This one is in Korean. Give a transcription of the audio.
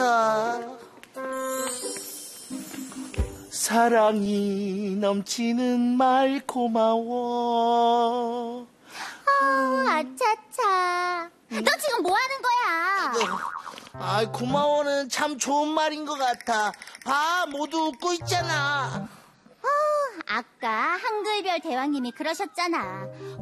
같아. 사랑이 넘치는 말 고마워. 아차차. 너 지금 뭐 하는 거야? 고마워는 참 좋은 말인 것 같아. 봐, 모두 웃고 있잖아. 아까 한글별 대왕님이 그러셨잖아.